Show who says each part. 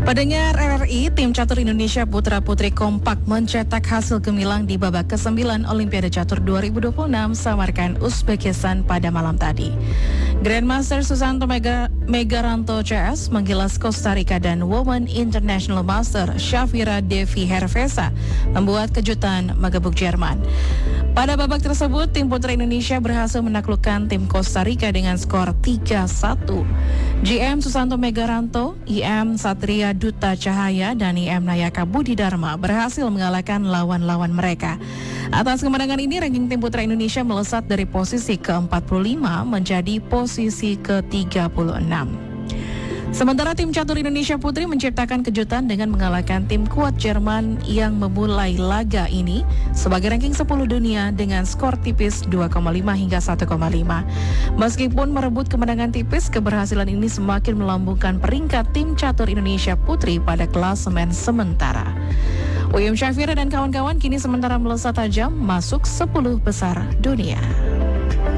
Speaker 1: Pendengar RRI, tim catur Indonesia putra-putri kompak mencetak hasil gemilang di babak ke-9 Olimpiade Catur 2026 Samarkand, Uzbekistan pada malam tadi. Grandmaster Susanto Megaranto CS menggilas Costa Rica dan Women International Master Shafira Devi Hervesa membuat kejutan mengebuk Jerman. Pada babak tersebut, tim putra Indonesia berhasil menaklukkan tim Costa Rica dengan skor 3-1. GM Susanto Megaranto, IM Satria Duta Cahaya, dan IM Nayaka Budi Dharma berhasil mengalahkan lawan-lawan mereka. Atas kemenangan ini, ranking tim putra Indonesia melesat dari posisi ke-45 menjadi posisi ke-36. Sementara tim catur Indonesia Putri menciptakan kejutan dengan mengalahkan tim kuat Jerman yang memulai laga ini sebagai ranking 10 dunia dengan skor tipis 2,5 hingga 1,5. Meskipun merebut kemenangan tipis, keberhasilan ini semakin melambungkan peringkat tim catur Indonesia Putri pada klasemen sementara. Uyum Syafira dan kawan-kawan kini sementara melesat tajam masuk 10 besar dunia.